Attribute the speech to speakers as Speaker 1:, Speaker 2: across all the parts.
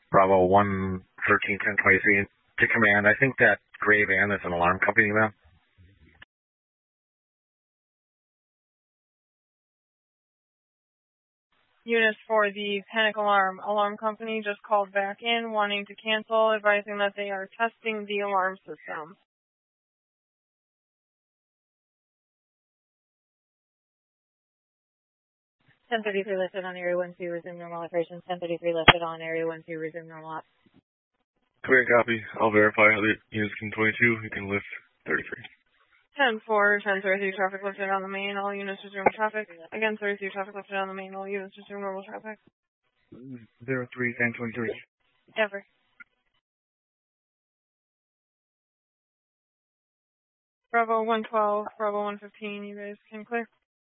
Speaker 1: Bravo 113, 1023 to command. I think that gray van is an alarm company, ma'am.
Speaker 2: Units for the panic alarm company just called back in wanting to cancel, advising that they are testing the alarm system.
Speaker 3: 1033 listed on Area 1-2, resume normal operations. 1033 listed on Area 1-2, resume normal op.
Speaker 4: Clear copy. I'll verify other units can 22. You can lift 33.
Speaker 2: 10-4, 10-33 traffic lifted on the main. All units resume traffic. Again, 33 traffic lifted on the main. All units resume normal traffic.
Speaker 5: 03, 1023.
Speaker 2: Ever. Bravo 112, Bravo 115, you guys can clear.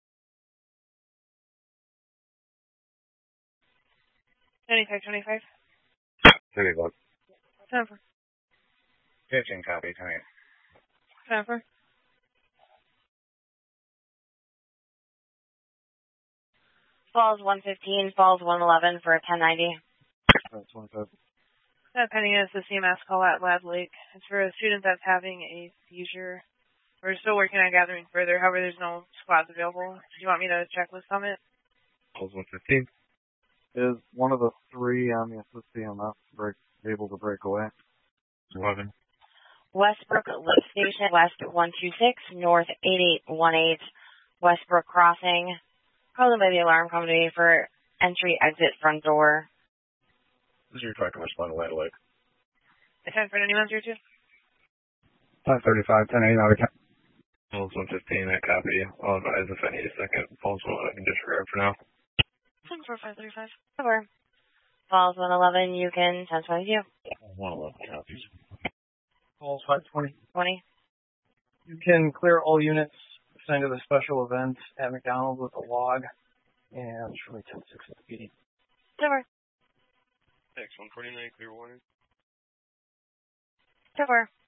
Speaker 2: Anytime 25.
Speaker 1: 25.
Speaker 2: 10-4.
Speaker 5: 15 copy, 10-8.
Speaker 2: 10-4.
Speaker 3: Falls 115, Falls 111 for 1090.
Speaker 5: That's 25.
Speaker 2: That pending is the CMS call at Lab Lake. It's for a student that's having a seizure. We're still working on gathering further. However, there's no squads available. Do you want me to checklist on it?
Speaker 4: Falls 115.
Speaker 5: Is one of the three on the assist CMS able to break away?
Speaker 4: 11.
Speaker 3: Westbrook Lift Station, West 126, North 8818, Westbrook Crossing. Call them by the alarm company for entry, exit, front door.
Speaker 4: This is your track correspondent, Land Lake.
Speaker 2: The 10 for anyone, 02?
Speaker 5: 535, 10-8 out of 10.
Speaker 4: Falls 115, I copy. I'll advise if I need a second. Falls 1, I can disregard for now.
Speaker 2: 10-4, 535.
Speaker 3: Over. Falls 111, you can 1022.
Speaker 4: 111 copies.
Speaker 5: Falls 520.
Speaker 3: 20.
Speaker 6: You can clear all units assigned to the special event at McDonald's with a log and Shirley 10-6 at the PD.
Speaker 3: Over.
Speaker 4: X149, clear warning.
Speaker 3: Over.